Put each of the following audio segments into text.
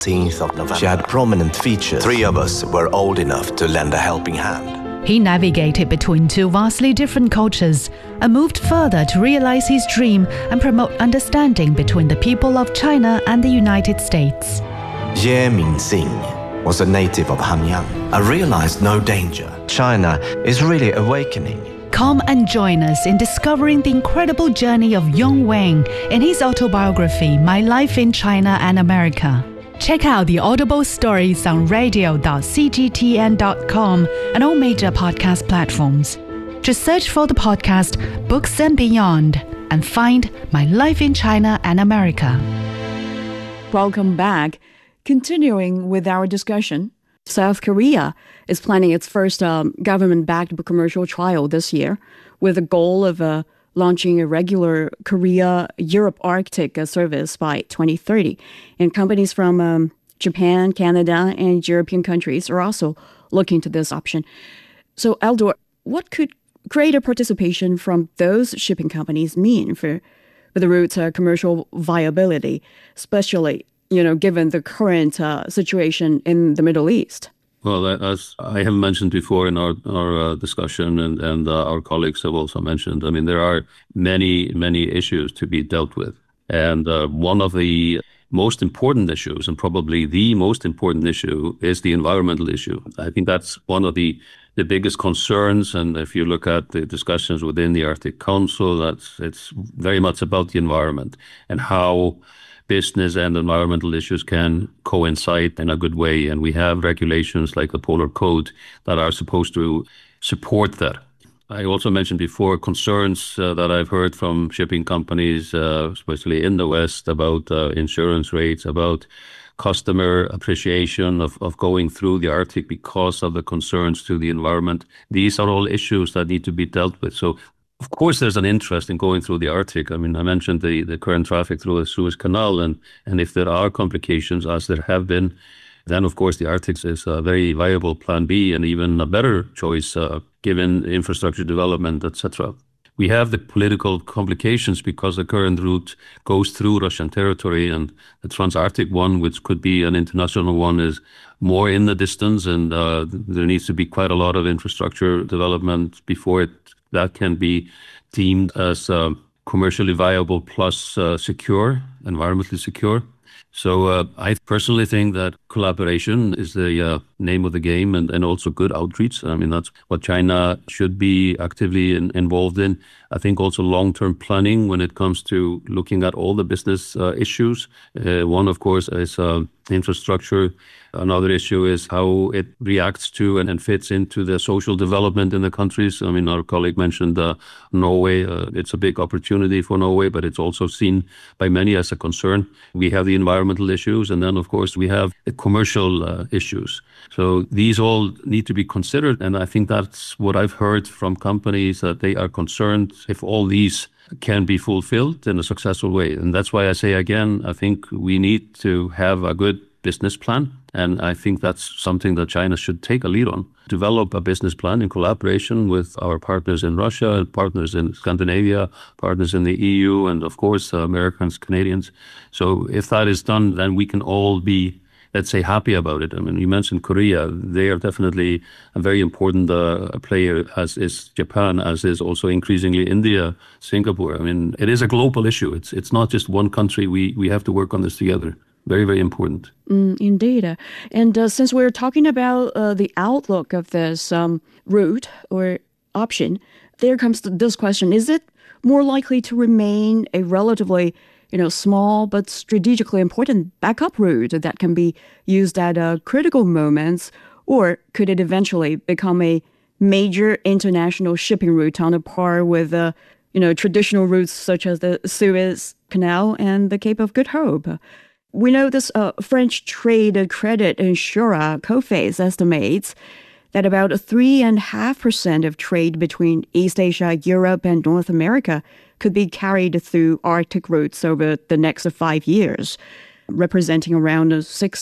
18th of November. She had prominent features. Three of us were old enough to lend a helping hand. He navigated between two vastly different cultures and moved further to realize his dream and promote understanding between the people of China and the United States. Ye Mingxing was a native of Hanyang. I realized no danger. China is really awakening. Come and join us in discovering the incredible journey of Yong Wang in his autobiography, My Life in China and America. Check out the Audible stories on radio.cgtn.com and all major podcast platforms. Just search for the podcast Books and Beyond and find My Life in China and America. Welcome back. Continuing with our discussion, South Korea is planning its first government-backed commercial trial this year with the goal of launching a regular Korea-Europe-Arctic service by 2030. And companies from Japan, Canada, and European countries are also looking to this option. So, Eldor, what could greater participation from those shipping companies mean for the route's commercial viability, especially given the current situation in the Middle East? Well, as I have mentioned before in our discussion, and our colleagues have also mentioned, I mean, there are many issues to be dealt with. And one of the most important issues, and probably the most important issue, is the environmental issue. I think that's one of the biggest concerns. And if you look at the discussions within the Arctic Council, it's very much about the environment and how business and environmental issues can coincide in a good way. And we have regulations like the Polar Code that are supposed to support that. I also mentioned before concerns that I've heard from shipping companies, especially in the West, about insurance rates, about customer appreciation of going through the Arctic because of the concerns to the environment. These are all issues that need to be dealt with. So of course, there's an interest in going through the Arctic. I mean, I mentioned the current traffic through the Suez Canal, and if there are complications, as there have been, then of course the Arctic is a very viable plan B and even a better choice given infrastructure development, etc. We have the political complications because the current route goes through Russian territory, and the Trans-Arctic one, which could be an international one, is more in the distance, and there needs to be quite a lot of infrastructure development before that can be deemed as commercially viable plus secure, environmentally secure. So I personally think that collaboration is the name of the game, and also good outreach. I mean, that's what China should be actively involved in. I think also long-term planning when it comes to looking at all the business issues. One, of course, is infrastructure. Another issue is how it reacts to and fits into the social development in the countries. I mean, our colleague mentioned Norway. It's a big opportunity for Norway, but it's also seen by many as a concern. We have the environmental issues, and then, of course, we have the commercial issues. So these all need to be considered, and I think that's what I've heard from companies, that they are concerned if all these can be fulfilled in a successful way. And that's why I say again, I think we need to have a good business plan. And I think that's something that China should take a lead on. Develop a business plan in collaboration with our partners in Russia, partners in Scandinavia, partners in the EU, and of course, Americans, Canadians. So if that is done, then we can all be, let's say, happy about it. I mean, you mentioned Korea. They are definitely a very important player, as is Japan, as is also increasingly India, Singapore. I mean, it is a global issue. It's not just one country. We have to work on this together. Very, very important. Indeed. And since we're talking about the outlook of this route or option, there comes this question. Is it more likely to remain a relatively small but strategically important backup route that can be used at critical moments, or could it eventually become a major international shipping route on a par with traditional routes such as the Suez Canal and the Cape of Good Hope? We know this French trade credit insurer Coface estimates that about 3.5% of trade between East Asia, Europe, and North America could be carried through Arctic routes over the next 5 years, representing around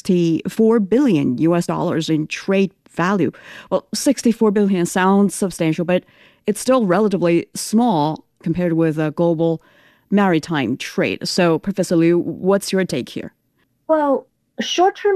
$64 billion in trade value. Well, 64 billion sounds substantial, but it's still relatively small compared with global maritime trade. So, Professor Liu, what's your take here? Well, short-term